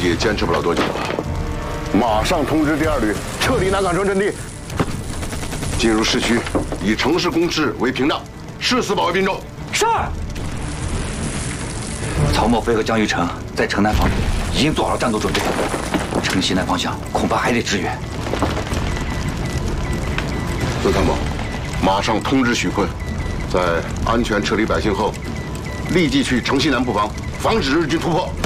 计坚持不了多久了。马上通知第2旅撤离南岗城阵地，进入市区，以城市工事为屏障，誓死保卫滨州。 是。曹墨飞和江玉成在城南方面已经做好了战斗准备，城西南方向恐怕还得支援。 孙参谋，马上通知许坤，在安全撤离百姓后，立即去城西南布防，防止日军突破。